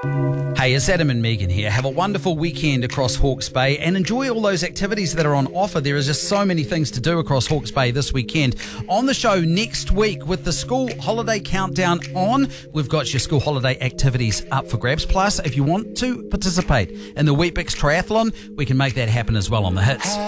Hey, it's Adam and Megan here. Have a wonderful weekend across Hawke's Bay and enjoy all those activities that are on offer. There is just so many things to do across Hawke's Bay this weekend. On the show next week with the school holiday countdown on, we've got your school holiday activities up for grabs. Plus, if you want to participate in the Weet-Bix Triathlon, we can make that happen as well on the hits.